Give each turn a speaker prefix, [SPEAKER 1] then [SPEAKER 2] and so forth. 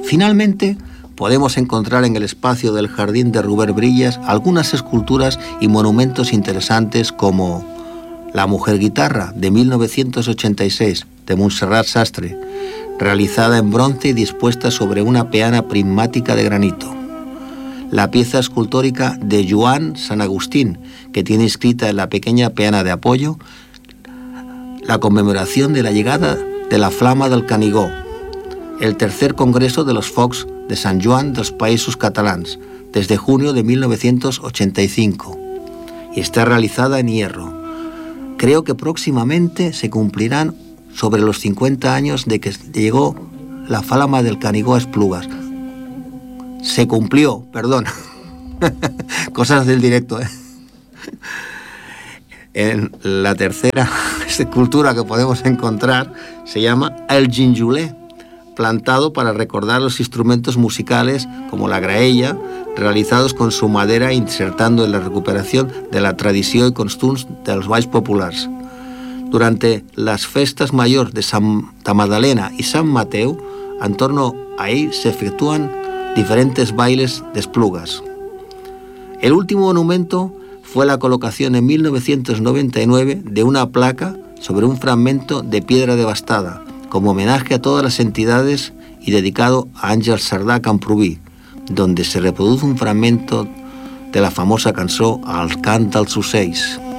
[SPEAKER 1] Finalmente, podemos encontrar en el espacio del Jardín de Rubén Brillas algunas esculturas y monumentos interesantes como La Mujer Guitarra, de 1986, de Montserrat Sastre, realizada en bronce y dispuesta sobre una peana prismática de granito. La pieza escultórica de Joan San Agustín, que tiene inscrita en la pequeña peana de apoyo la conmemoración de la llegada de la Flama del Canigó, el tercer congreso de los Focs de Sant Joan dels Països Catalans, desde junio de 1985, y está realizada en hierro. Creo que próximamente se cumplirán sobre los 50 años de que llegó la Flama del Canigó a Esplugas. Se cumplió, perdón. Cosas del directo, ¿eh? En la tercera escultura que podemos encontrar se llama El Ginjoler, plantado para recordar los instrumentos musicales como la graella, realizados con su madera, insertando en la recuperación de la tradició i costums dels balls populars. Durante las festas mayores de Santa Magdalena y San Mateo, en torno a ahí se efectúan diferentes bailes de esplugas. El último monumento fue la colocación en 1999 de una placa sobre un fragmento de piedra devastada, como homenaje a todas las entidades y dedicado a Àngel Sardà Camprubí, donde se reproduce un fragmento de la famosa cançó El cant dels ocells.